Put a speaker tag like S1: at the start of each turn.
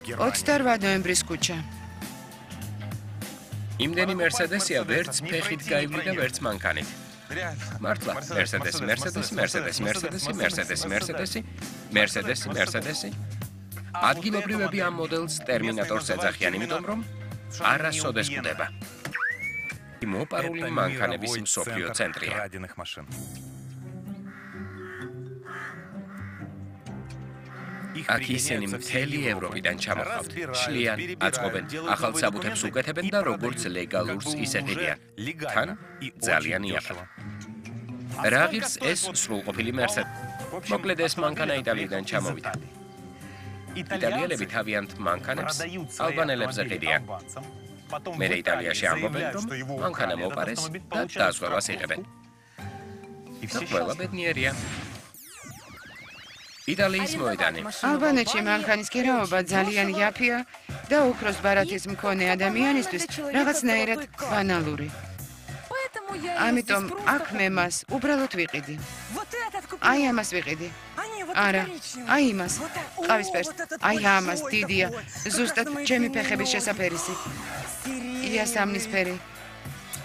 S1: 28 ნოემბრის ქუჩა.
S2: იმდენი მერსედესია ვერც ფეხით გაივლიდა ვერც მანქანით. მართლა, მერსედესი. ადგილობრივები ამ მოდელს ტერმინატორს ეძახიან, იმიტომ რომ არასოდეს კვდება. მოპარული მანქანების მსოფლიო ცენტრია. აქ ისინი მთელი ევროპიდან ჩამოჰყავთ. შლიან, აწყობენ, ახალ საბუთებს უკეთებენ და როგორც ლეგალურს ისე ღირიან. თან ძალიან იაფად. რა ღირს ეს სრულყოფილი მერსედესი? მოკლედ ეს მანქანა იტალიიდან ჩამოვიდა. იტალიელები თავიანთ მანქანებს ალბანელებზე ღირიან. მერე იტალიაში ამბობენ, რომ მანქანა მოპარეს და დაზღვევას იღებენ. და ყველა ბედნიერია. იტალიის მოედანი.
S1: ალბანეთში მანქანის გერაობა ძალიან იაფია და უფროს ბარათის მქონე ადამიანისთვის რაღაცნაირად ბანალური. ამიტომ აქ მე მას უბრალოდ ვიყიდი. აი ამას ვიყიდი. არა, აი იმას. ყავისფერს. აი ამას დიდია. ზუსტად ჩემი ფეხების შესაფერისი. იასამნისფერი.